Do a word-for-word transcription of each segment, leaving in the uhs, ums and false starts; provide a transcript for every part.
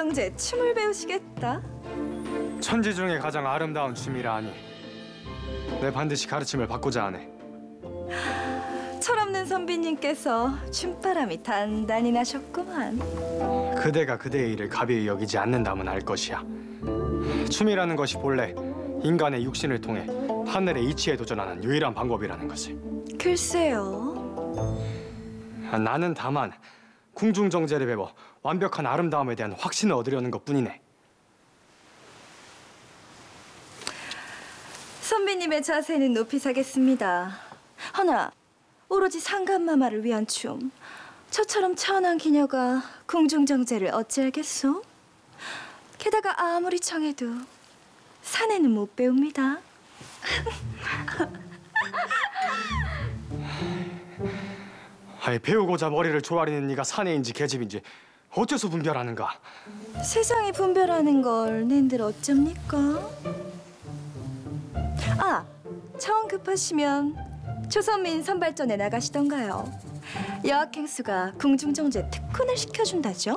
궁중정제 춤을 배우시겠다. 천지 중에 가장 아름다운 춤이라 하니 내 반드시 가르침을 받고자 하네. 철없는 선비님께서 춤바람이 단단히 나셨구만. 그대가 그대의 일을 가벼이 여기지 않는다면 알 것이야. 춤이라는 것이 본래 인간의 육신을 통해 하늘의 이치에 도전하는 유일한 방법이라는 것을. 글쎄요. 나는 다만 궁중정제를 배워 완벽한 아름다움에 대한 확신을 얻으려는 것뿐이네. 선비님의 자세는 높이 사겠습니다. 허나 오로지 상감마마를 위한 춤, 저처럼 천한 기녀가 궁중정제를 어찌하겠소? 게다가 아무리 청해도 사내는 못 배웁니다. 아이, 배우고자 머리를 조아리는 네가 사내인지 계집인지 어째서 분별하는가? 세상이 분별하는 걸 낸들 어쩝니까? 아, 차원 급하시면 조선민 선발전에 나가시던가요. 여학행수가 궁중정제 특훈을 시켜준다죠.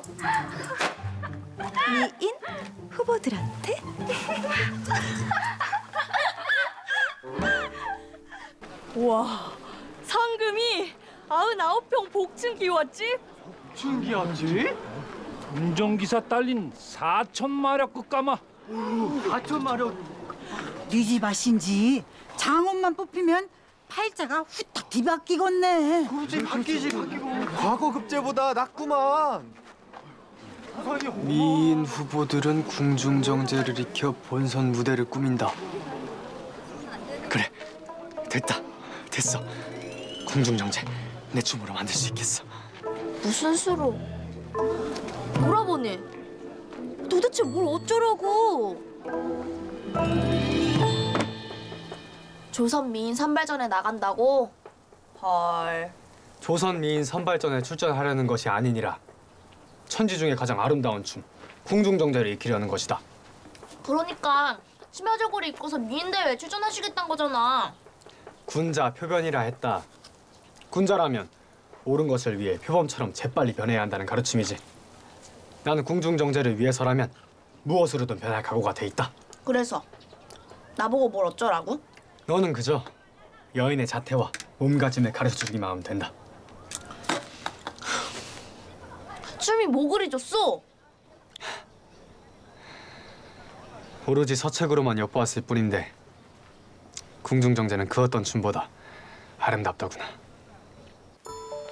미인 후보들한테. 와, 상금이 아흔아홉 평 복층기 왔지? 신기하지? 운전기사 딸린 사천 마력 끝까마. 사천 마력. 네 집 아신지 장원만 뽑히면 팔자가 후딱 뒤바뀌겠네. 그렇지, 바뀌지 바뀌고. 과거 급제보다 낫구만. 미인 후보들은 궁중정제를 익혀 본선 무대를 꾸민다. 그래, 됐다, 됐어. 궁중정제 내 춤으로 만들 수 있겠어. 무슨 수로? 오라버니, 도대체 뭘 어쩌라고? 조선 미인 선발전에 나간다고? 헐. 조선 미인 선발전에 출전하려는 것이 아니니라 천지 중에 가장 아름다운 춤, 궁중정제를 익히려는 것이다. 그러니까 심야저고리 입고서 미인대회에 출전하시겠다는 거잖아. 군자 표변이라 했다. 군자라면 옳은 것을 위해 표범처럼 재빨리 변해야 한다는 가르침이지. 나는 궁중정제를 위해서라면 무엇으로든 변할 각오가 돼 있다. 그래서 나보고 뭘 어쩌라고? 너는 그저 여인의 자태와 몸가짐을 가르쳐주기만 하면 된다. 춤이 뭐 그리 줬어? 오로지 서책으로만 엿보았을 뿐인데 궁중정제는 그 어떤 춤보다 아름답더구나.